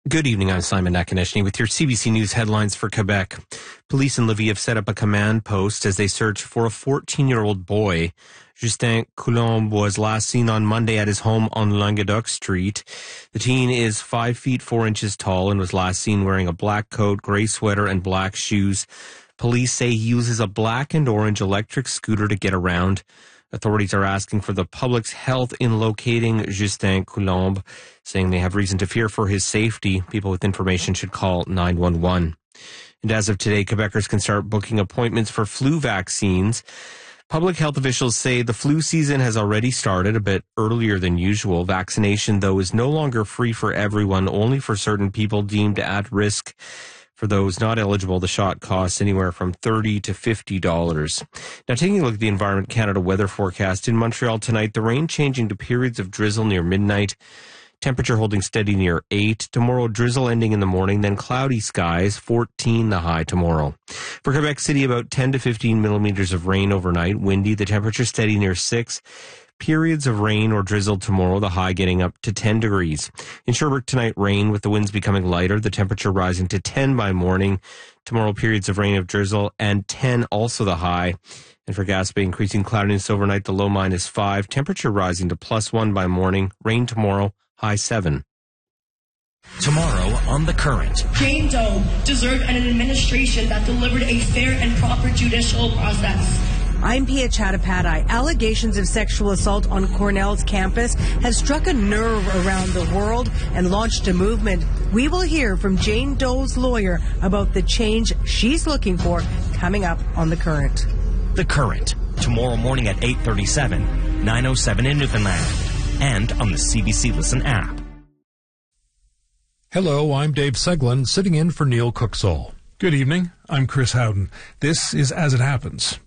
Good evening, I'm Simon Nakaneshny with your CBC News headlines for Quebec. Police in Lviv have set up a command post as they search for a 14-year-old boy. Justin Coulombe was last seen on Monday at his home on Languedoc Street. The teen is 5 feet 4 inches tall and was last seen wearing a black coat, gray sweater, and black shoes. Police say he uses a black and orange electric scooter to get around. Authorities are asking for the public's help in locating Justin Coulombe, saying they have reason to fear for his safety. People with information should call 911. And as of today, Quebecers can start booking appointments for flu vaccines. Public health officials say the flu season has already started a bit earlier than usual. Vaccination, though, is no longer free for everyone, only for certain people deemed at risk. For those not eligible, the shot costs anywhere from $30 to $50. Now, taking a look at the Environment Canada weather forecast, in Montreal tonight, the rain changing to periods of drizzle near midnight, temperature holding steady near 8. Tomorrow, drizzle ending in the morning, then cloudy skies, 14 the high tomorrow. For Quebec City, about 10 to 15 millimeters of rain overnight, windy, the temperature steady near 6. Periods of rain or drizzle tomorrow, the high getting up to 10 degrees. In Sherbrooke tonight, rain with the winds becoming lighter, the temperature rising to 10 by morning. Tomorrow, periods of rain or drizzle and 10 also the high. And for Gaspé, increasing cloudiness overnight, the low -5. Temperature rising to +1 by morning. Rain tomorrow, high 7. Tomorrow on The Current. Jane Doe deserved an administration that delivered a fair and proper judicial process. I'm Pia Chattopadhyay. Allegations of sexual assault on Cornell's campus has struck a nerve around the world and launched a movement. We will hear from Jane Doe's lawyer about the change she's looking for coming up on The Current. The Current, tomorrow morning at 8:37, 9:07 in Newfoundland, and on the CBC Listen app. Hello, I'm Dave Seglin, sitting in for Neil Cooksall. Good evening, I'm Chris Howden. This is As It Happens.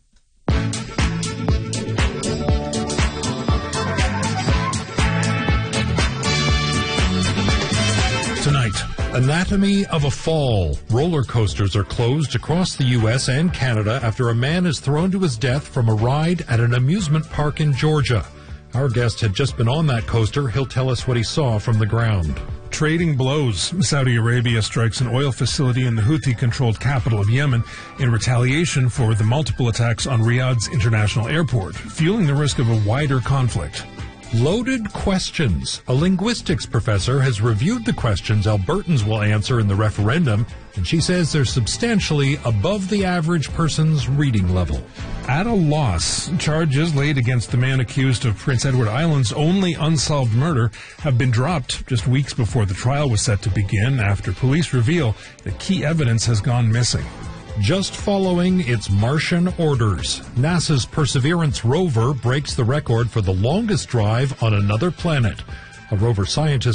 Tonight, Anatomy of a Fall. Roller coasters are closed across the U.S. and Canada after a man is thrown to his death from a ride at an amusement park in Georgia. Our guest had just been on that coaster. He'll tell us what he saw from the ground. trading blows. Saudi Arabia strikes an oil facility in the Houthi-controlled capital of Yemen in retaliation for the multiple attacks on Riyadh's international airport, fueling the risk of a wider conflict. Loaded questions. A linguistics professor has reviewed the questions Albertans will answer in the referendum, and she says they're substantially above the average person's reading level. At a loss, charges laid against the man accused of Prince Edward Island's only unsolved murder have been dropped just weeks before the trial was set to begin after police reveal that key evidence has gone missing. Just following its Martian orders, NASA's Perseverance rover breaks the record for the longest drive on another planet. A rover scientist